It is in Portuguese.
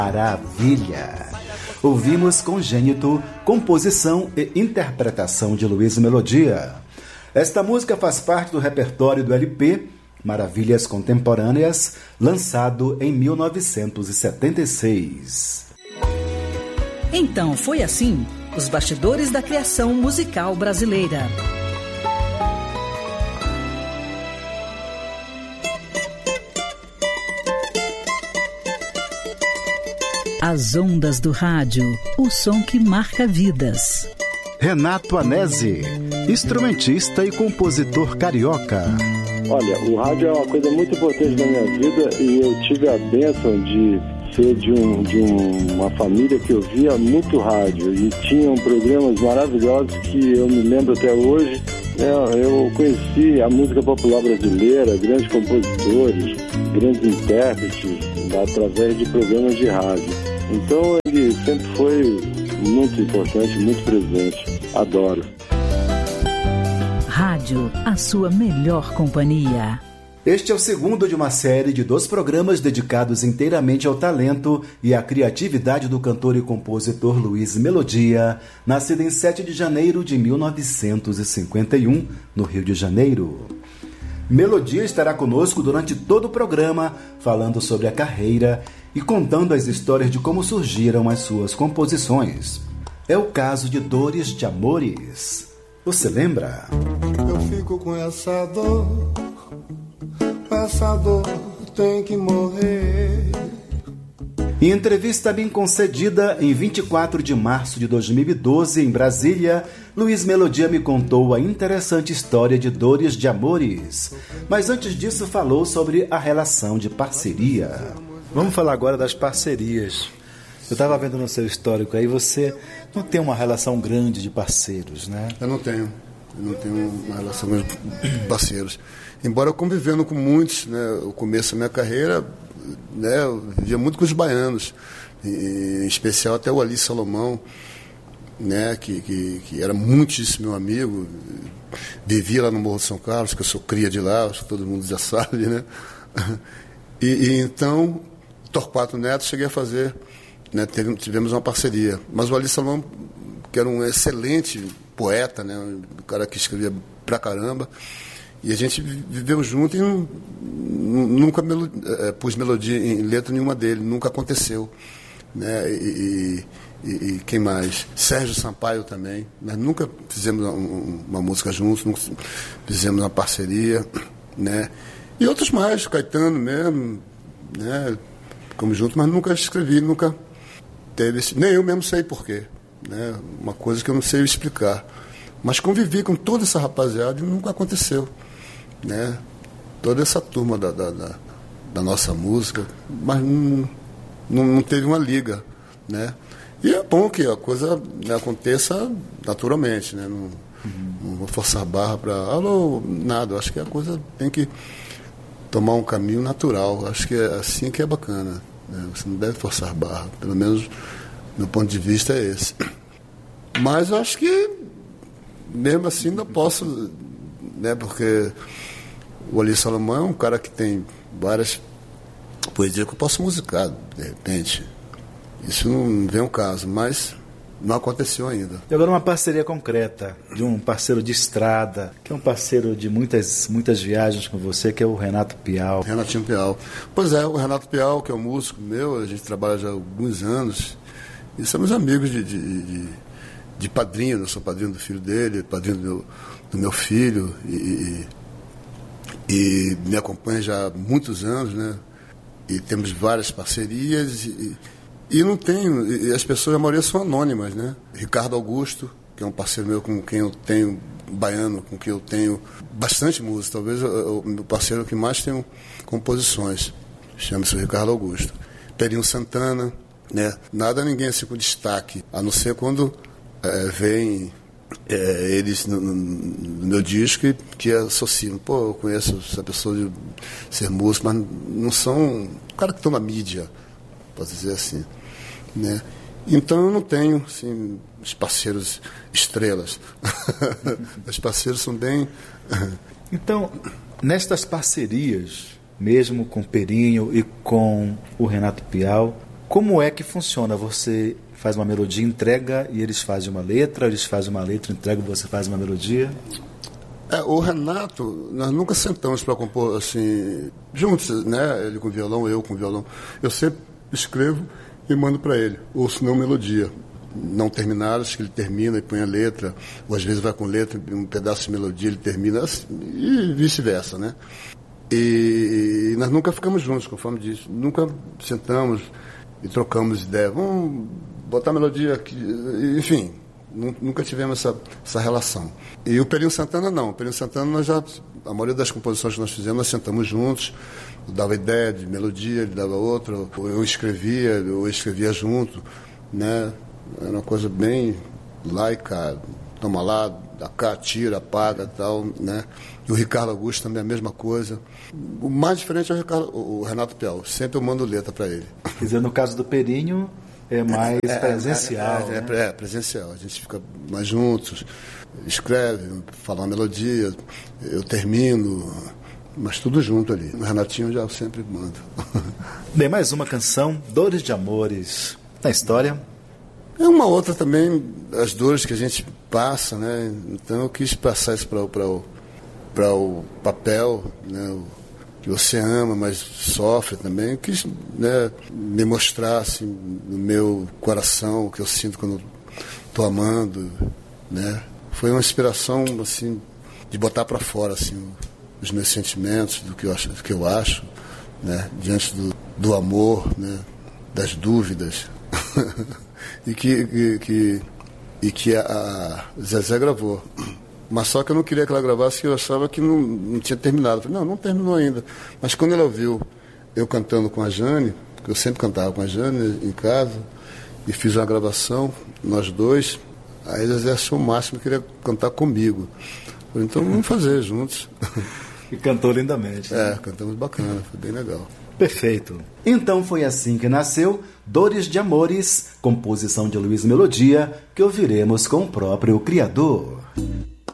Maravilha! Ouvimos Congênito, composição e interpretação de Luiz Melodia. Esta música faz parte do repertório do LP Maravilhas Contemporâneas, lançado em 1976. Então foi assim, os bastidores da criação musical brasileira. As ondas do rádio, o som que marca vidas. Renato Anese, instrumentista e compositor carioca. Olha, o rádio é uma coisa muito importante na minha vida e eu tive a bênção de ser de uma família que ouvia muito rádio e tinham programas maravilhosos que eu me lembro até hoje. Eu conheci a música popular brasileira, grandes compositores, grandes intérpretes, através de programas de rádio. Então ele sempre foi muito importante, muito presente. Adoro. Rádio, a sua melhor companhia. Este é o segundo de uma série de 2 programas dedicados inteiramente ao talento e à criatividade do cantor e compositor Luiz Melodia, nascido em 7 de janeiro de 1951, no Rio de Janeiro. Melodia estará conosco durante todo o programa, falando sobre a carreira e contando as histórias de como surgiram as suas composições. É o caso de Dores de Amores. Você lembra? Eu fico com essa dor tem que morrer. Em entrevista bem concedida em 24 de março de 2012, em Brasília, Luiz Melodia me contou a interessante história de Dores de Amores. Mas antes disso falou sobre a relação de parceria. Vamos falar agora das parcerias. Eu estava vendo no seu histórico aí, você não tem uma relação grande de parceiros, né? Eu não tenho uma relação grande de parceiros. Embora eu convivendo com muitos, né, o começo da minha carreira, né, eu vivia muito com os baianos, em especial até o Ali Salomão, né, que era muitíssimo meu amigo, vivia lá no Morro de São Carlos, que eu sou cria de lá, acho que todo mundo já sabe, né? E então, Torquato Neto, cheguei a fazer, né, tivemos uma parceria. Mas o Ali Salomão, que era um excelente poeta, né, um cara que escrevia pra caramba, e a gente viveu junto e nunca pus melodia em letra nenhuma dele, nunca aconteceu. Né? E quem mais? Sérgio Sampaio também. Nós nunca fizemos uma música juntos, nunca fizemos uma parceria. Né? E outros mais, Caetano mesmo, né? Ficamos juntos, mas nunca escrevi, nunca teve esse. Nem eu mesmo sei porquê. Né? Uma coisa que eu não sei explicar. Mas convivi com toda essa rapaziada e nunca aconteceu. Né? Toda essa turma da nossa música, mas não teve uma liga, né? E é bom que a coisa, né, aconteça naturalmente, né? Não vou forçar a barra para nada. Eu acho que a coisa tem que tomar um caminho natural. Acho que é assim que é bacana, né? Você não deve forçar a barra, pelo menos meu ponto de vista é esse. Mas eu acho que mesmo assim não posso, né? Porque o Ali Salomão é um cara que tem várias poesias que eu posso musicar, de repente. Isso não vem ao caso, mas não aconteceu ainda. E agora uma parceria concreta, de um parceiro de estrada, que é um parceiro de muitas viagens com você, que é o Renato Piau. Renatinho Piau. Pois é, o Renato Piau, que é um músico meu, a gente trabalha já há alguns anos, e somos amigos de padrinho. Eu sou padrinho do filho dele, padrinho do meu filho, e me acompanha já há muitos anos, né? E temos várias parcerias e não tenho, e as pessoas, a maioria são anônimas, né? Ricardo Augusto, que é um parceiro meu com quem eu tenho, baiano, com quem eu tenho bastante música, talvez o meu parceiro que mais tenho composições, chama-se Ricardo Augusto. Perinho Santana, né? Nada, ninguém assim com destaque, a não ser quando vem eles no meu disco que associam. Pô, eu conheço essa pessoa de ser músico, mas não são cara que estão na mídia, posso dizer assim, né? Então eu não tenho assim, os parceiros estrelas. Os parceiros são bem... Então, nestas parcerias, mesmo com Perinho e com o Renato Piau, Como é que funciona? Você faz uma melodia, entrega e eles fazem uma letra, eles fazem uma letra, entrega e você faz uma melodia? O Renato, nós nunca sentamos para compor assim, juntos, né? Ele com violão, eu com violão. Eu sempre escrevo e mando para ele, ou se não melodia. Não terminadas, que ele termina e põe a letra, ou às vezes vai com letra, um pedaço de melodia, ele termina, e vice-versa, né? E nós nunca ficamos juntos, conforme disse. Nunca sentamos e trocamos ideia. Vamos botar melodia aqui, enfim. Nunca tivemos essa relação. E o Pelinho Santana não. O Pelinho Santana, a maioria das composições que nós fizemos, nós sentamos juntos, eu dava ideia de melodia, ele dava outra, ou eu escrevia junto, né? Era uma coisa bem laica, toma lá, dá cá, tira, apaga e tal, né? E o Ricardo Augusto também é a mesma coisa. O mais diferente é o Renato Piau. Sempre eu mando letra para ele. Quer dizer, no caso do Pelinho, é mais presencial. É presencial. A gente fica mais juntos, escreve, fala uma melodia, eu termino, mas tudo junto ali. O Renatinho já sempre manda. Bem, mais uma canção, Dores de Amores, na história. É uma outra também, as dores que a gente passa, né? Então eu quis passar isso para o papel, né? Que você ama, mas sofre também. Eu quis, né, me mostrar assim, no meu coração o que eu sinto quando estou amando, né? Foi uma inspiração assim, de botar para fora assim, os meus sentimentos, do que eu acho, né? Diante do amor, né? Das dúvidas. E que a Zezé gravou. Mas só que eu não queria que ela gravasse, porque eu achava que não tinha terminado. Eu falei, não terminou ainda. Mas quando ela ouviu eu cantando com a Jane, porque eu sempre cantava com a Jane em casa, e fiz uma gravação, nós dois, aí a Zezé achou o máximo, queria cantar comigo. Eu falei, então vamos fazer juntos. E cantou lindamente. Né? Cantamos bacana, foi bem legal. Perfeito. Então foi assim que nasceu Dores de Amores, composição de Luiz Melodia, que ouviremos com o próprio criador.